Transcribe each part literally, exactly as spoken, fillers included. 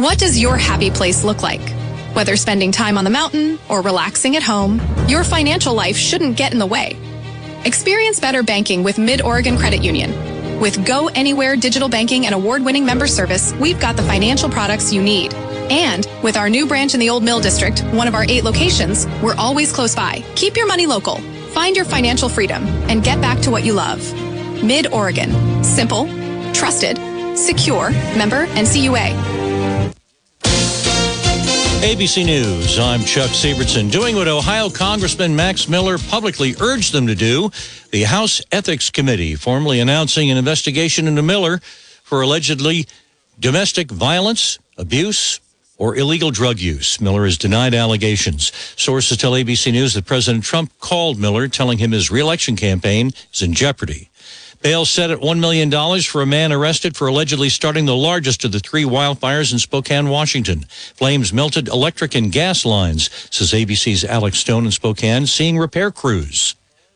What does your happy place look like? Whether spending time on the mountain or relaxing at home, your financial life shouldn't get in the way. Experience better banking with Mid-Oregon Credit Union. With Go Anywhere digital banking and award-winning member service, we've got the financial products you need. And with our new branch in the Old Mill District, one of our eight locations, we're always close by. Keep your money local, find your financial freedom, and get back to what you love. Mid-Oregon. Simple, trusted, secure, member N C U A. A B C News, I'm Chuck Sievertson. Doing what Ohio Congressman Max Miller publicly urged them to do, the House Ethics Committee formally announcing an investigation into Miller for allegedly domestic violence, abuse, or illegal drug use. Miller has denied allegations. Sources tell A B C News that President Trump called Miller, telling him his re-election campaign is in jeopardy. Bail set at one million dollars for a man arrested for allegedly starting the largest of the three wildfires in Spokane, Washington. Flames melted electric and gas lines, says A B C's Alex Stone in Spokane, seeing repair crews.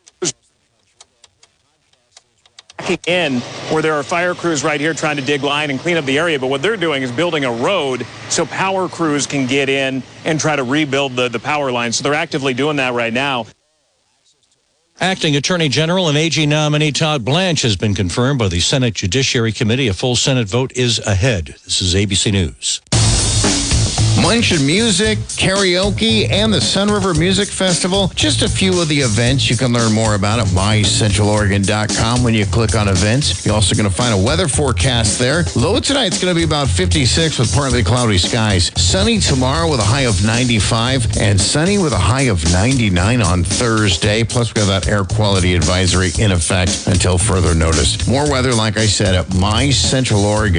In where there are fire crews right here trying to dig line and clean up the area, but what they're doing is building a road so power crews can get in and try to rebuild the, the power line. So they're actively doing that right now. Acting Attorney General and A G nominee Todd Blanche has been confirmed by the Senate Judiciary Committee. A full Senate vote is ahead. This is A B C News. Munch Music, karaoke, and the Sunriver Music Festival. Just a few of the events. You can learn more about at my central oregon dot com when you click on events. You're also going to find a weather forecast there. Low tonight's going to be about fifty-six with partly cloudy skies. Sunny tomorrow with a high of ninety-five, and sunny with a high of ninety-nine on Thursday. Plus, we have that air quality advisory in effect until further notice. More weather, like I said, at my central oregon